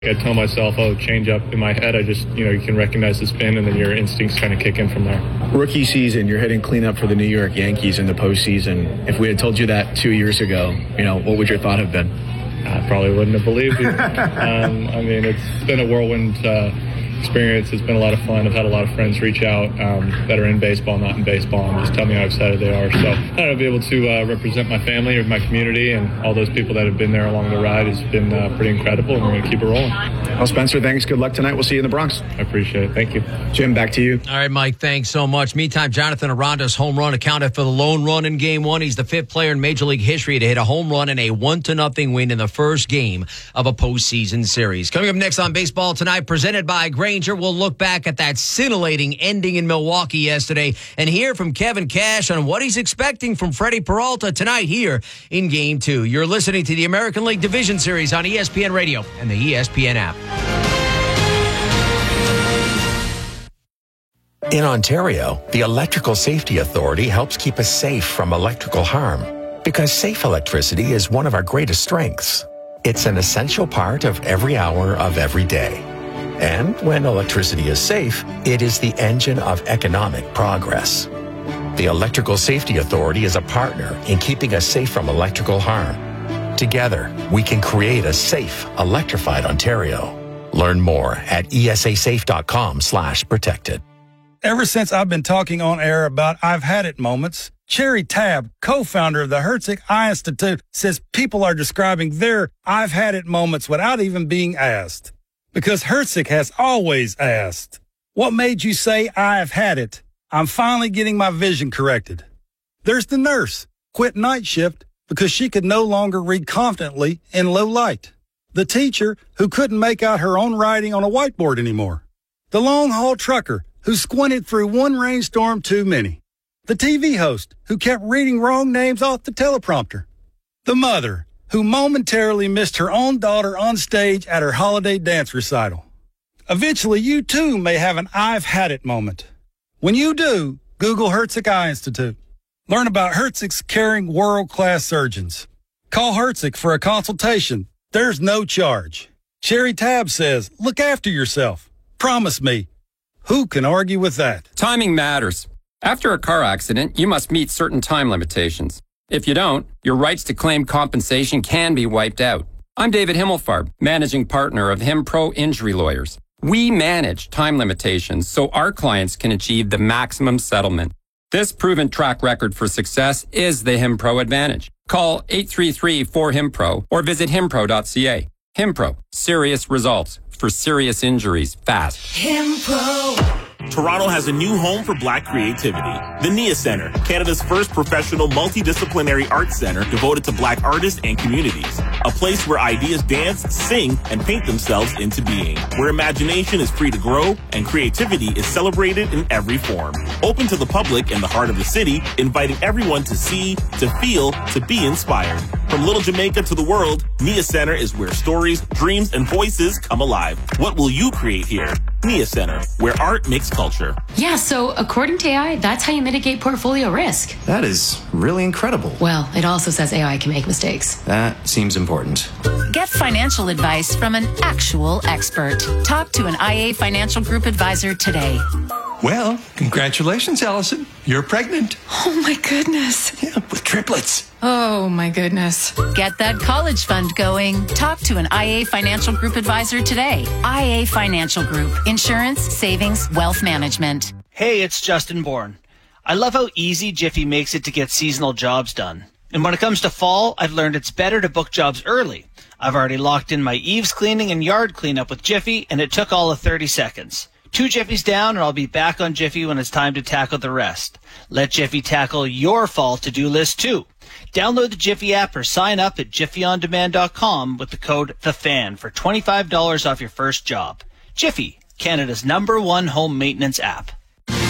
I tell myself, change up in my head. I just, you can recognize the spin and then your instincts kind of kick in from there. Rookie season, you're hitting cleanup for the New York Yankees in the postseason. If we had told you that 2 years ago, what would your thought have been? I probably wouldn't have believed you. It's been a whirlwind experience. It's been a lot of fun. I've had a lot of friends reach out that are in baseball, not in baseball, and just tell me how excited they are. So to be able to represent my family or my community and all those people that have been there along the ride has been pretty incredible, and we're going to keep it rolling. Well, Spencer, thanks. Good luck tonight. We'll see you in the Bronx. I appreciate it. Thank you. Jim, back to you. All right, Mike, thanks so much. Meantime, Jonathan Aranda's home run accounted for the lone run in Game 1. He's the fifth player in Major League history to hit a home run in a 1-0 win in the first game of a postseason series. Coming up next on Baseball Tonight, presented by Grainger, we'll look back at that scintillating ending in Milwaukee yesterday and hear from Kevin Cash on what he's expecting from Freddie Peralta tonight here in Game 2. You're listening to the American League Division Series on ESPN Radio and the ESPN app. In Ontario, the Electrical Safety Authority helps keep us safe from electrical harm because safe electricity is one of our greatest strengths. It's an essential part of every hour of every day. And when electricity is safe, it is the engine of economic progress. The Electrical Safety Authority is a partner in keeping us safe from electrical harm. Together, we can create a safe, electrified Ontario. Learn more at esasafe.com/protected. Ever since I've been talking on air about I've had it moments, Cherry Tabb, co-founder of the Herzig Eye Institute, says people are describing their I've had it moments without even being asked. Because Herzig has always asked, what made you say I've had it? I'm finally getting my vision corrected. There's the nurse, quit night shift because she could no longer read confidently in low light. The teacher who couldn't make out her own writing on a whiteboard anymore. The long-haul trucker who squinted through one rainstorm too many. The TV host who kept reading wrong names off the teleprompter. The mother who momentarily missed her own daughter on stage at her holiday dance recital. Eventually, you too may have an I've had it moment. When you do, Google Herzig Eye Institute. Learn about Herzig's caring world-class surgeons. Call Herzig for a consultation. There's no charge. Cherry Tabb says, look after yourself. Promise me. Who can argue with that? Timing matters. After a car accident, you must meet certain time limitations. If you don't, your rights to claim compensation can be wiped out. I'm David Himmelfarb, managing partner of HimPro Injury Lawyers. We manage time limitations so our clients can achieve the maximum settlement. This proven track record for success is the HimPro advantage. Call 833-4HIMPRO or visit himpro.ca. HimPro, serious results for serious injuries fast. HimPro. Toronto has a new home for Black creativity. The NIA Centre, Canada's first professional multidisciplinary arts center devoted to Black artists and communities. A place where ideas dance, sing, and paint themselves into being. Where imagination is free to grow and creativity is celebrated in every form. Open to the public in the heart of the city, inviting everyone to see, to feel, to be inspired. From Little Jamaica to the world, NIA Centre is where stories, dreams, and voices come alive. What will you create here? NIA Centre, where art makes culture. Yeah, so according to AI, that's how you mitigate portfolio risk. That is really incredible. Well, it also says AI can make mistakes. That seems important. Get financial advice from an actual expert. Talk to an IA Financial Group advisor today. Well, congratulations, Allison. You're pregnant. Oh, my goodness. Yeah, with triplets. Oh, my goodness. Get that college fund going. Talk to an IA Financial Group advisor today. IA Financial Group. Insurance, savings, wealth management. Hey, it's Justin Bourne. I love how easy Jiffy makes it to get seasonal jobs done. And when it comes to fall, I've learned it's better to book jobs early. I've already locked in my eaves cleaning and yard cleanup with Jiffy, and it took all of 30 seconds. 2 Jiffies down, and I'll be back on Jiffy when it's time to tackle the rest. Let Jiffy tackle your fall to-do list, too. Download the Jiffy app or sign up at jiffyondemand.com with the code THEFAN for $25 off your first job. Jiffy, Canada's #1 home maintenance app.